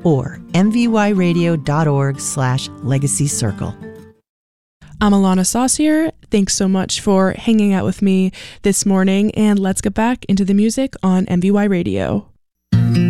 or mvyradio.org/legacycircle. I'm Alana Saucier. Thanks so much for hanging out with me this morning, and let's get back into the music on MVY Radio.